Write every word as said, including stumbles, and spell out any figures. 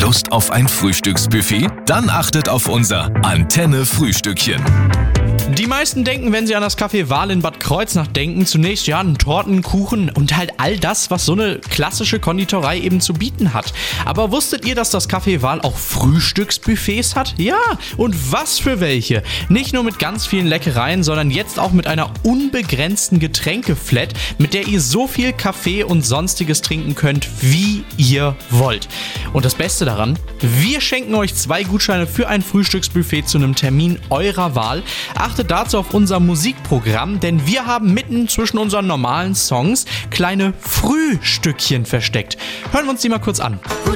Lust auf ein Frühstücksbuffet? Dann achtet auf unser Antenne-Frühstückchen. Die meisten denken, wenn sie an das Café Wahl in Bad Kreuznach denken, zunächst ja an Torten, Kuchen und halt all das, was so eine klassische Konditorei eben zu bieten hat. Aber wusstet ihr, dass das Café Wahl auch Frühstücksbuffets hat? Ja, und was für welche? Nicht nur mit ganz vielen Leckereien, sondern jetzt auch mit einer unbegrenzten Getränkeflat, mit der ihr so viel Kaffee und sonstiges trinken könnt, wie ihr wollt. Und das Beste daran, wir schenken euch zwei Gutscheine für ein Frühstücksbuffet zu einem Termin eurer Wahl. Achtet dazu auf unser Musikprogramm, denn wir haben mitten zwischen unseren normalen Songs kleine Frühstückchen versteckt. Hören wir uns die mal kurz an. Guten